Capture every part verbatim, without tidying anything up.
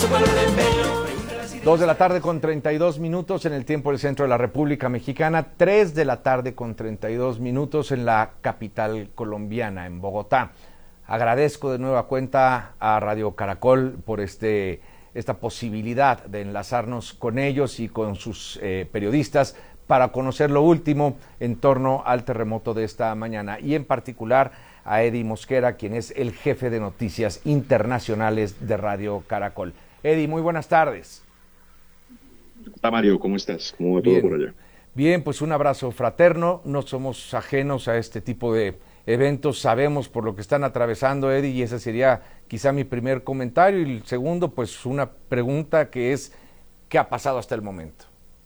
Dos de la tarde con treinta y dos minutos en el tiempo del centro de la República Mexicana, tres de la tarde con treinta y dos minutos en la capital colombiana, en Bogotá. Agradezco de nueva cuenta a Radio Caracol por este, esta posibilidad de enlazarnos con ellos y con sus eh, periodistas para conocer lo último en torno al terremoto de esta mañana, y en particular a Eddie Mosquera, quien es el jefe de noticias internacionales de Radio Caracol. Eddie, muy buenas tardes. Hola Mario, ¿cómo estás? ¿Cómo va todo por allá? Bien, pues un abrazo fraterno. No somos ajenos a este tipo de eventos, sabemos por lo que están atravesando, Eddie, y ese sería quizá mi primer comentario. Y el segundo, pues una pregunta que es, ¿qué ha pasado hasta el momento?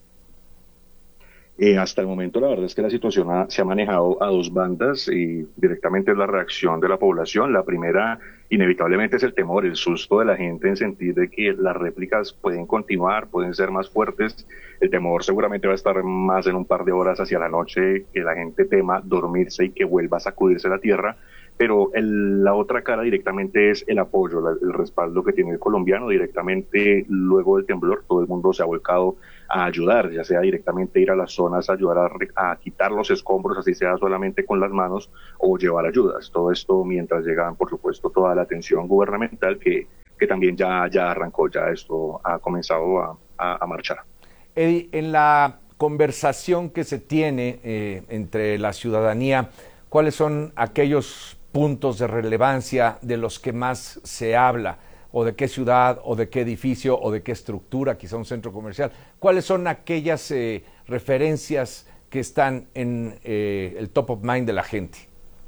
Eh, hasta el momento la verdad es que la situación ha- se ha manejado a dos bandas y directamente es la reacción de la población. La primera, inevitablemente, es el temor, el susto de la gente en sentir de que las réplicas pueden continuar, pueden ser más fuertes. El temor seguramente va a estar más en un par de horas hacia la noche, que la gente tema dormirse y que vuelva a sacudirse la tierra. Pero el- la otra cara directamente es el apoyo, la- el respaldo que tiene el colombiano. Directamente luego del temblor todo el mundo se ha volcado a ayudar, ya sea directamente ir a las zonas a ayudar a, re- a quitar los escombros, así sea solamente con las manos, o llevar ayudas. Todo esto mientras llegan, por supuesto, toda la atención gubernamental que, que también ya, ya arrancó, ya esto ha comenzado a, a, a marchar. Eddie, en la conversación que se tiene eh, entre la ciudadanía, ¿cuáles son aquellos puntos de relevancia de los que más se habla? ¿O de qué ciudad, o de qué edificio, o de qué estructura, quizá un centro comercial? ¿Cuáles son aquellas eh, referencias que están en eh, el top of mind de la gente?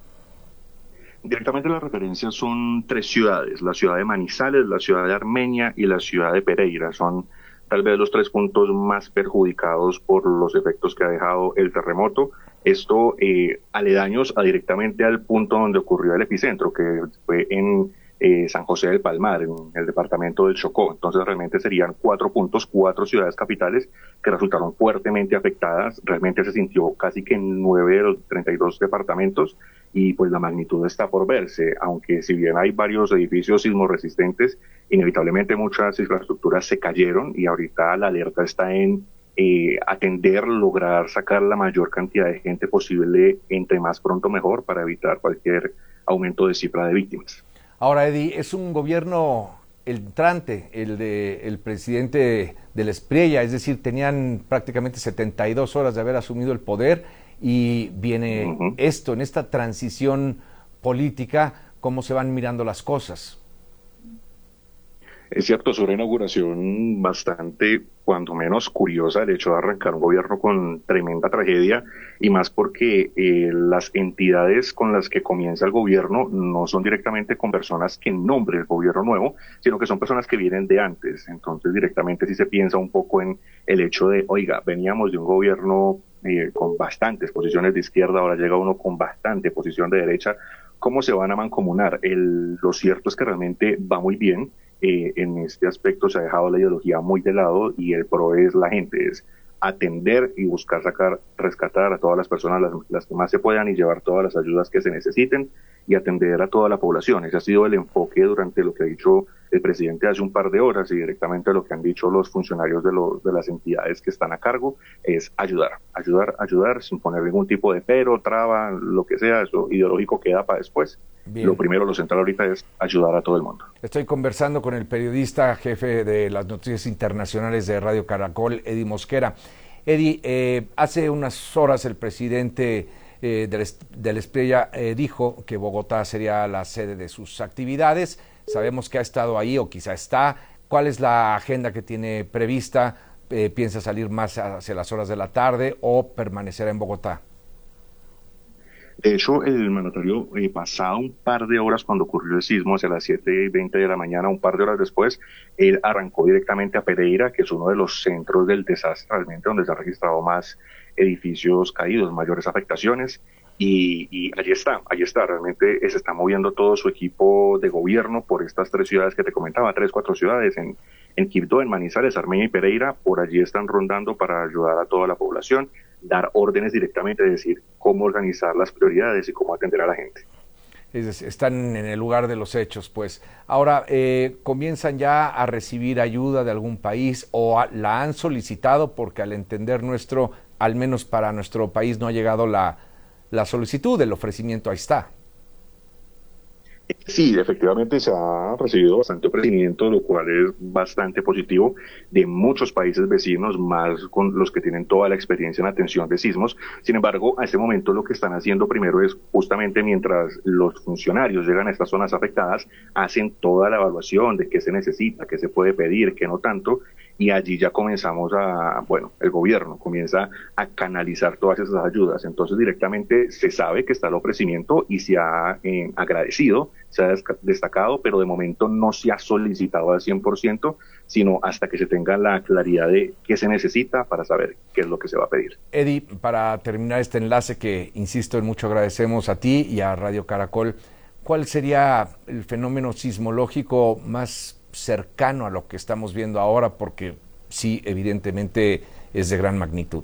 Directamente las referencias son tres ciudades: la ciudad de Manizales, la ciudad de Armenia y la ciudad de Pereira. Son tal vez los tres puntos más perjudicados por los efectos que ha dejado el terremoto. Esto eh, aledaños a directamente al punto donde ocurrió el epicentro, que fue en eh, San José del Palmar, en el departamento del Chocó. Entonces realmente serían cuatro puntos, cuatro ciudades capitales que resultaron fuertemente afectadas. Realmente se sintió casi que en nueve de los treinta y dos departamentos, y pues la magnitud está por verse, aunque si bien hay varios edificios sismorresistentes, inevitablemente muchas infraestructuras se cayeron y ahorita la alerta está en eh, atender, lograr sacar la mayor cantidad de gente posible, entre más pronto mejor, para evitar cualquier aumento de cifra de víctimas. Ahora, Eddie, es un gobierno entrante, el de el presidente del Espriella, es decir, tenían prácticamente setenta y dos horas de haber asumido el poder, y viene Ujú. esto, en esta transición política, ¿cómo se van mirando las cosas? Es cierto, es una inauguración bastante, cuando menos, curiosa, el hecho de arrancar un gobierno con tremenda tragedia, y más porque eh, las entidades con las que comienza el gobierno no son directamente con personas que nombren el gobierno nuevo, sino que son personas que vienen de antes. Entonces directamente sí se piensa un poco en el hecho de, oiga, veníamos de un gobierno eh, con bastantes posiciones de izquierda, ahora llega uno con bastante posición de derecha. ¿Cómo se van a mancomunar? El, lo cierto es que realmente va muy bien. Eh, en este aspecto se ha dejado la ideología muy de lado y el pro es la gente, es atender y buscar sacar, rescatar a todas las personas, las, las que más se puedan, y llevar todas las ayudas que se necesiten y atender a toda la población. Ese ha sido el enfoque durante lo que ha dicho el presidente hace un par de horas, y directamente lo que han dicho los funcionarios de, los, de las entidades que están a cargo es ayudar, ayudar, ayudar sin poner ningún tipo de pero, traba, lo que sea. Eso ideológico queda para después. Lo Bien, primero, lo central ahorita es ayudar a todo el mundo. estoy conversando con el periodista jefe de las noticias internacionales de Radio Caracol, Eddie Mosquera. Eddie, eh, hace unas horas el presidente eh, del, del Espriella eh, dijo que Bogotá sería la sede de sus actividades. Sabemos que ha estado ahí, o quizá está. ¿Cuál es la agenda que tiene prevista? Eh, ¿Piensa salir más hacia las horas de la tarde o permanecerá en Bogotá? De hecho, el mandatario, eh, pasado un par de horas cuando ocurrió el sismo, hacia las siete y veinte de la mañana, un par de horas después, él arrancó directamente a Pereira, que es uno de los centros del desastre, realmente donde se han registrado más edificios caídos, mayores afectaciones. Y, y allí está, allí está, realmente se está moviendo todo su equipo de gobierno por estas tres ciudades que te comentaba, tres, cuatro ciudades, en, en Quibdó, en Manizales, Armenia y Pereira. Por allí están rondando para ayudar a toda la población, dar órdenes directamente, es decir, cómo organizar las prioridades y cómo atender a la gente. es, están en el lugar de los hechos, pues. Ahora, eh, ¿comienzan ya a recibir ayuda de algún país o a, la han solicitado? Porque al entender nuestro, al menos para nuestro país, no ha llegado la, la solicitud, el ofrecimiento, ahí está. Sí, efectivamente se ha recibido bastante ofrecimiento, lo cual es bastante positivo, de muchos países vecinos, más con los que tienen toda la experiencia en atención de sismos. Sin embargo, a este momento lo que están haciendo primero es, justamente mientras los funcionarios llegan a estas zonas afectadas, hacen toda la evaluación de qué se necesita, qué se puede pedir, qué no tanto, y allí ya comenzamos a, bueno, el gobierno comienza a canalizar todas esas ayudas. Entonces directamente se sabe que está el ofrecimiento y se ha eh, agradecido, se ha destacado, pero de momento no se ha solicitado al cien por ciento, sino hasta que se tenga la claridad de qué se necesita para saber qué es lo que se va a pedir. Eddie, para terminar este enlace que, insisto, en mucho agradecemos a ti y a Radio Caracol, ¿cuál sería el fenómeno sismológico más cercano a lo que estamos viendo ahora? Porque sí, evidentemente es de gran magnitud.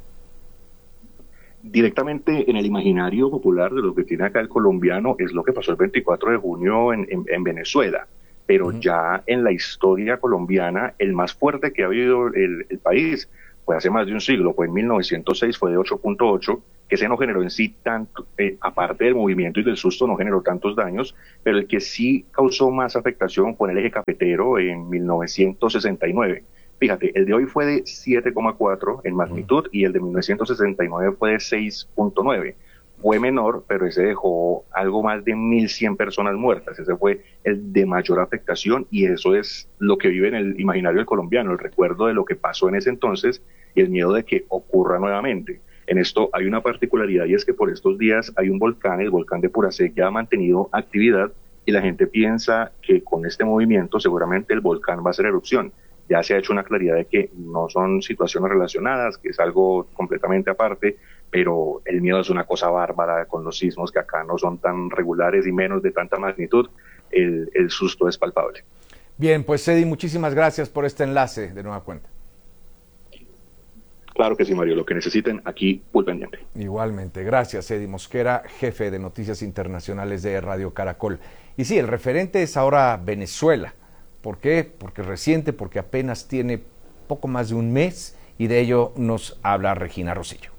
Directamente en el imaginario popular de lo que tiene acá el colombiano es lo que pasó el veinticuatro de junio en, en, en Venezuela, pero uh-huh. ya en la historia colombiana el más fuerte que ha habido el, el país fue hace más de un siglo, fue en mil novecientos seis, fue de ocho punto ocho, que ese no generó en sí tanto, eh, aparte del movimiento y del susto, no generó tantos daños, pero el que sí causó más afectación fue en el eje cafetero en mil novecientos sesenta y nueve. Fíjate, el de hoy fue de siete coma cuatro en magnitud uh-huh. y el de mil novecientos sesenta y nueve fue de seis punto nueve. Fue menor, pero ese dejó algo más de mil cien personas muertas. Ese fue el de mayor afectación y eso es lo que vive en el imaginario del colombiano, el recuerdo de lo que pasó en ese entonces y el miedo de que ocurra nuevamente. En esto hay una particularidad y es que por estos días hay un volcán, el volcán de Puracé, que ha mantenido actividad y la gente piensa que con este movimiento seguramente el volcán va a hacer erupción. Ya se ha hecho una claridad de que no son situaciones relacionadas, que es algo completamente aparte, pero el miedo es una cosa bárbara con los sismos que acá no son tan regulares y menos de tanta magnitud. El, el susto es palpable. Bien, pues Eddie, muchísimas gracias por este enlace de nueva cuenta. Claro que sí, Mario, lo que necesiten aquí, muy pendiente. Igualmente, gracias Eddie Mosquera, jefe de Noticias Internacionales de Radio Caracol. Y sí, el referente es ahora Venezuela. ¿Por qué? Porque reciente, porque apenas tiene poco más de un mes y de ello nos habla Regina Rosillo.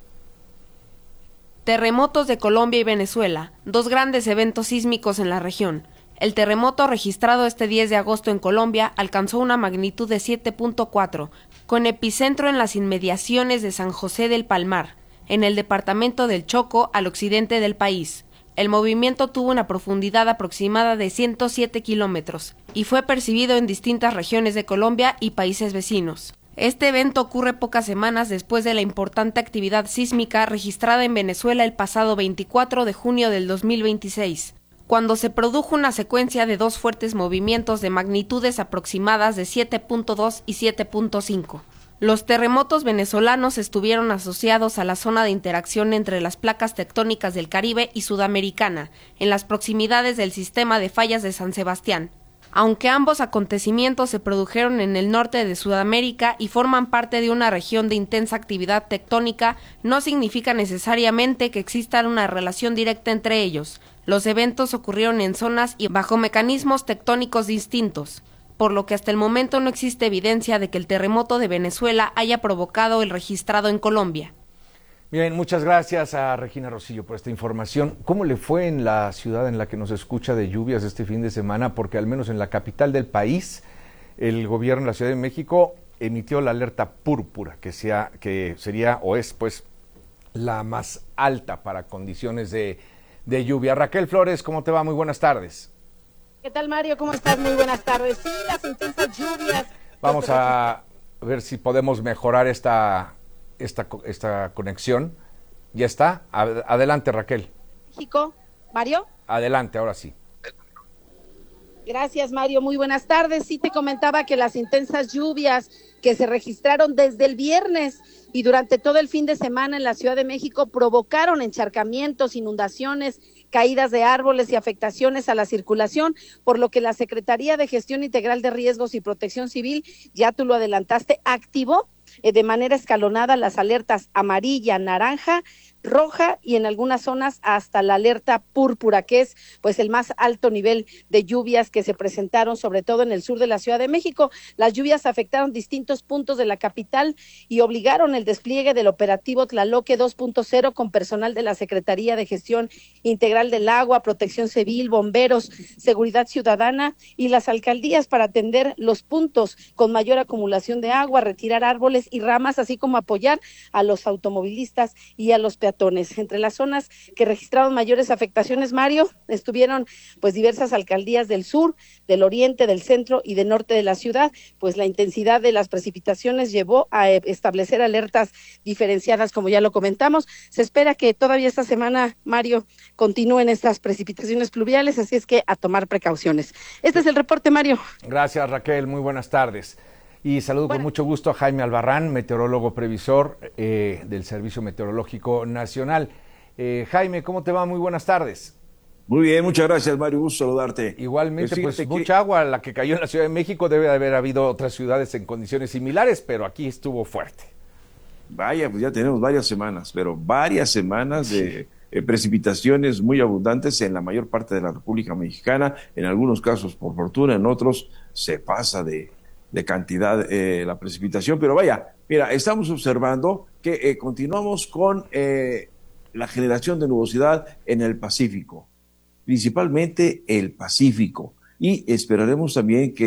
Terremotos de Colombia y Venezuela, dos grandes eventos sísmicos en la región. El terremoto registrado este diez de agosto en Colombia alcanzó una magnitud de siete punto cuatro, con epicentro en las inmediaciones de San José del Palmar, en el departamento del Chocó, al occidente del país. El movimiento tuvo una profundidad aproximada de ciento siete kilómetros y fue percibido en distintas regiones de Colombia y países vecinos. Este evento ocurre pocas semanas después de la importante actividad sísmica registrada en Venezuela el pasado veinticuatro de junio del dos mil veintiséis, cuando se produjo una secuencia de dos fuertes movimientos de magnitudes aproximadas de siete punto dos y siete punto cinco. Los terremotos venezolanos estuvieron asociados a la zona de interacción entre las placas tectónicas del Caribe y Sudamericana, en las proximidades del sistema de fallas de San Sebastián. Aunque ambos acontecimientos se produjeron en el norte de Sudamérica y forman parte de una región de intensa actividad tectónica, no significa necesariamente que exista una relación directa entre ellos. Los eventos ocurrieron en zonas y bajo mecanismos tectónicos distintos, por lo que hasta el momento no existe evidencia de que el terremoto de Venezuela haya provocado el registrado en Colombia. Bien, muchas gracias a Regina Rosillo por esta información. ¿Cómo le fue en la ciudad en la que nos escucha de lluvias este fin de semana? Porque al menos en la capital del país, el gobierno de la Ciudad de México emitió la alerta púrpura, que, sea, que sería o es pues la más alta para condiciones de, de lluvia. Raquel Flores, ¿cómo te va? Muy buenas tardes. ¿Qué tal, Mario? ¿Cómo estás? Muy buenas tardes. Sí, las intensas lluvias. Vamos a ver si podemos mejorar esta, esta, esta conexión. ¿Ya está? Adelante, Raquel. México. ¿Mario? Adelante, ahora sí. Gracias, Mario. Muy buenas tardes. Sí, te comentaba que las intensas lluvias que se registraron desde el viernes y durante todo el fin de semana en la Ciudad de México provocaron encharcamientos, inundaciones, caídas de árboles y afectaciones a la circulación, por lo que la Secretaría de Gestión Integral de Riesgos y Protección Civil, ya tú lo adelantaste, activó eh, de manera escalonada las alertas amarilla, naranja, roja y en algunas zonas hasta la alerta púrpura, que es pues el más alto nivel de lluvias que se presentaron sobre todo en el sur de la Ciudad de México. Las lluvias afectaron distintos puntos de la capital y obligaron el despliegue del operativo Tlaloque dos punto cero con personal de la Secretaría de Gestión Integral del Agua, Protección Civil, bomberos, Seguridad Ciudadana y las alcaldías para atender los puntos con mayor acumulación de agua, retirar árboles y ramas, así como apoyar a los automovilistas y a los peatones. Entre las zonas que registraron mayores afectaciones, Mario, estuvieron pues diversas alcaldías del sur, del oriente, del centro y del norte de la ciudad, pues la intensidad de las precipitaciones llevó a establecer alertas diferenciadas, como ya lo comentamos. Se espera que todavía esta semana, Mario, continúen estas precipitaciones pluviales, así es que a tomar precauciones. Este es el reporte, Mario. Gracias, Raquel, muy buenas tardes. Y saludo bueno. con mucho gusto a Jaime Albarrán, meteorólogo previsor eh, del Servicio Meteorológico Nacional. Eh, Jaime, ¿cómo te va? Muy buenas tardes. Muy bien, muchas gracias, Mario, gusto saludarte. Igualmente, pues, pues que... mucha agua la que cayó en la Ciudad de México, debe de haber habido otras ciudades en condiciones similares, pero aquí estuvo fuerte. Vaya, pues ya tenemos varias semanas, pero varias semanas sí. de eh, precipitaciones muy abundantes en la mayor parte de la República Mexicana, en algunos casos por fortuna, en otros se pasa de, de cantidad eh, la precipitación, pero vaya, mira, estamos observando que eh, continuamos con eh, la generación de nubosidad en el Pacífico, principalmente el Pacífico, y esperaremos también que